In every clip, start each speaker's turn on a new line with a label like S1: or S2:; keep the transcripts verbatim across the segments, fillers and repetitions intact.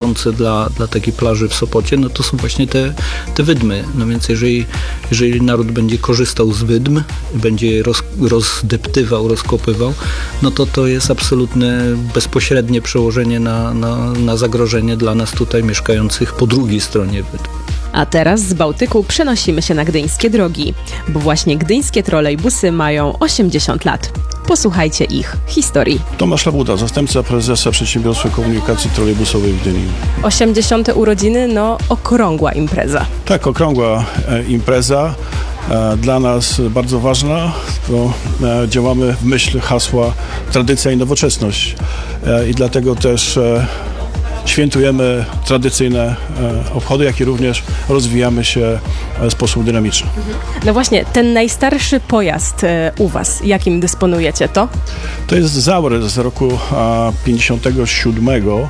S1: znaczące dla, dla takiej plaży w Sopocie, no to są właśnie te, te wydmy. No więc jeżeli, jeżeli naród będzie korzystał z wydm, będzie je roz, rozdeptywał, rozkopywał, no to to jest absolutne bezpośrednie przełożenie na, na, na zagrożenie dla nas tutaj mieszkających po drugiej stronie wydm.
S2: A teraz z Bałtyku przenosimy się na gdyńskie drogi, bo właśnie gdyńskie trolejbusy mają osiemdziesiąt lat. Posłuchajcie ich historii.
S3: Tomasz Labuda, zastępca prezesa Przedsiębiorstwa Komunikacji Trolejbusowej w Gdyni.
S2: osiemdziesiąte urodziny, no okrągła impreza.
S3: Tak, okrągła e, impreza. E, dla nas bardzo ważna, bo e, działamy w myśl hasła tradycja i nowoczesność. E, I dlatego też e, świętujemy tradycyjne e, obchody, jak i również rozwijamy się w sposób dynamiczny.
S2: No właśnie, ten najstarszy pojazd e, u Was, jakim dysponujecie, to?
S3: To jest Zauer z roku a, pięćdziesiątego siódmego.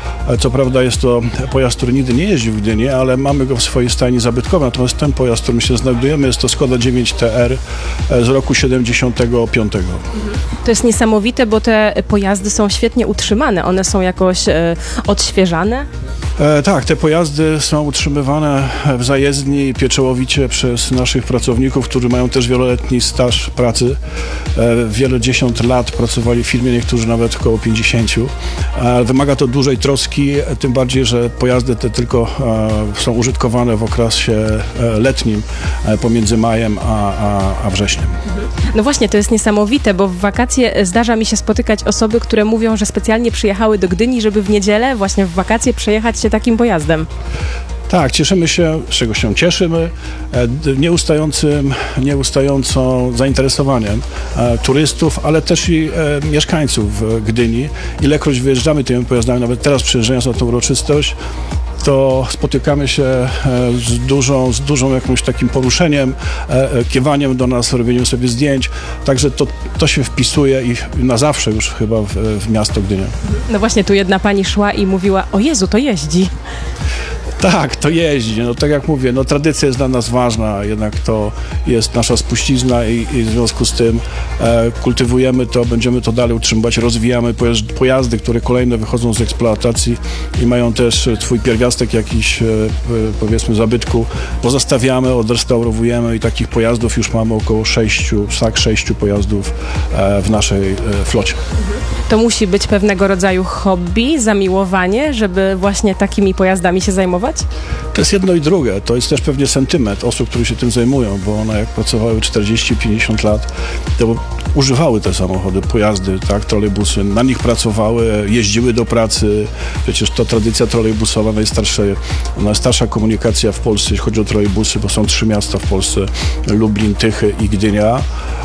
S3: Co prawda jest to pojazd, który nigdy nie jeździł w Gdyni, ale mamy go w swojej stajni zabytkowej. Natomiast ten pojazd, w którym się znajdujemy, jest to Skoda dziewięć T R z roku siedemdziesiątego piątego.
S2: To jest niesamowite, bo te pojazdy są świetnie utrzymane. One są jakoś e, odświeżane?
S3: E, tak, te pojazdy są utrzymywane w zajezdni pieczołowicie przez naszych pracowników, którzy mają też wieloletni staż pracy. E, wielodziesiąt lat pracowali w firmie, niektórzy nawet około pięćdziesięciu. E, wymaga to dużej troski, tym bardziej, że pojazdy te tylko e, są użytkowane w okresie e, letnim e, pomiędzy majem a, a, a wrześniem.
S2: No właśnie, to jest niesamowite, bo w wakacje zdarza mi się spotykać osoby, które mówią, że specjalnie przyjechały do Gdyni, żeby w niedzielę, właśnie w wakacje przejechać się takim pojazdem.
S3: Tak, cieszymy się, z czego się cieszymy, nieustającym, nieustającą zainteresowaniem e, turystów, ale też i e, mieszkańców Gdyni. Ilekroć wyjeżdżamy tymi pojazdami, nawet teraz przyjeżdżając na tę uroczystość, to spotykamy się e, z dużą, z dużą jakimś takim poruszeniem, e, kiewaniem do nas, robieniem sobie zdjęć. Także to, to się wpisuje i na zawsze już chyba w, w miasto Gdynia.
S2: No właśnie, tu jedna pani szła i mówiła: o Jezu, to jeździ.
S3: Tak, to jeździ. No tak jak mówię, no tradycja jest dla nas ważna, jednak to jest nasza spuścizna i, i w związku z tym e, kultywujemy to, będziemy to dalej utrzymywać, rozwijamy pojazd, pojazdy, które kolejne wychodzą z eksploatacji i mają też swój pierwiastek jakiś, e, powiedzmy, zabytku. Pozostawiamy, odrestaurowujemy i takich pojazdów już mamy około sześciu, tak, sześciu pojazdów e, w naszej e, flocie.
S2: To musi być pewnego rodzaju hobby, zamiłowanie, żeby właśnie takimi pojazdami się zajmować?
S3: To jest jedno i drugie. To jest też pewnie sentyment osób, które się tym zajmują, bo one jak pracowały czterdzieści pięćdziesiąt lat, to używały te samochody, pojazdy, tak, trolejbusy, na nich pracowały, jeździły do pracy. Przecież to tradycja trolejbusowa, najstarsza, najstarsza komunikacja w Polsce, jeśli chodzi o trolejbusy, bo są trzy miasta w Polsce, Lublin, Tychy i Gdynia.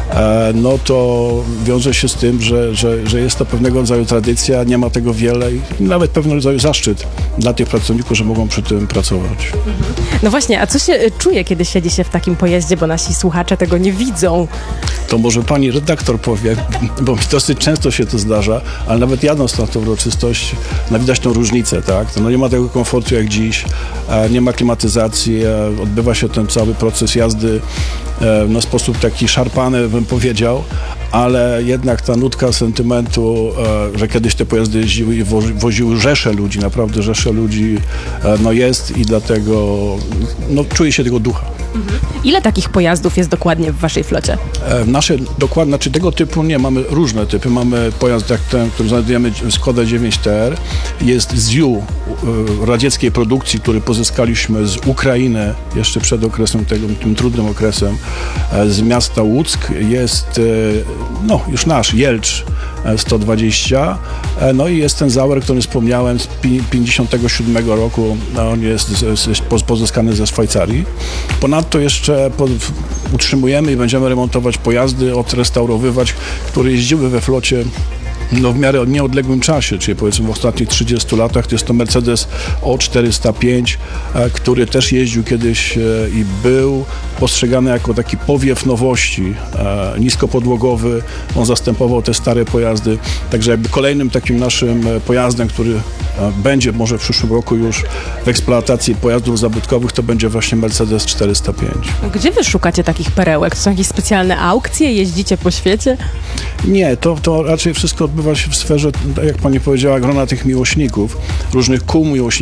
S3: No to wiąże się z tym, że, że, że jest to pewnego rodzaju tradycja, nie ma tego wiele i nawet pewnego rodzaju zaszczyt dla tych pracowników, że mogą przy tym pracować.
S2: No właśnie, a co się czuje, kiedy siedzi się w takim pojeździe, bo nasi słuchacze tego nie widzą?
S3: To może pani redaktor powie, bo mi dosyć często się to zdarza, ale nawet jadąc na tę uroczystość, no widać tą różnicę, tak? No nie ma tego komfortu jak dziś, nie ma klimatyzacji, odbywa się ten cały proces jazdy w sposób taki szarpany, bym powiedział, ale jednak ta nutka sentymentu, że kiedyś te pojazdy jeździły i woziły rzesze ludzi, naprawdę rzesze ludzi, no jest i dlatego no, czuje się tego ducha.
S2: Ile takich pojazdów jest dokładnie w waszej flocie?
S3: Nasze dokładnie, znaczy tego typu nie, mamy różne typy. Mamy pojazd jak ten, który znajdujemy, Skoda dziewięć T R. Jest Z U radzieckiej produkcji, który pozyskaliśmy z Ukrainy jeszcze przed okresem tego, tym trudnym okresem, z miasta Łuck. Jest no, już nasz, Jelcz sto dwadzieścia. No i jest ten Zauer, który wspomniałem z pięćdziesiątego siódmego roku. On jest z, z, pozyskany ze Szwajcarii. Ponadto jeszcze pod, utrzymujemy i będziemy remontować pojazdy, odrestaurowywać, które jeździły we flocie no w miarę nieodległym czasie, czyli powiedzmy w ostatnich trzydziestu latach. To jest to Mercedes O czterysta pięć, który też jeździł kiedyś i był postrzegany jako taki powiew nowości, niskopodłogowy. On zastępował te stare pojazdy. Także jakby kolejnym takim naszym pojazdem, który będzie może w przyszłym roku już w eksploatacji pojazdów zabytkowych, to będzie właśnie Mercedes czterysta pięć.
S2: Gdzie wy szukacie takich perełek? To są jakieś specjalne aukcje? Jeździcie po świecie?
S3: Nie, to, to raczej wszystko odbywa się w sferze, jak pani powiedziała, grona tych miłośników, różnych kół miłośników,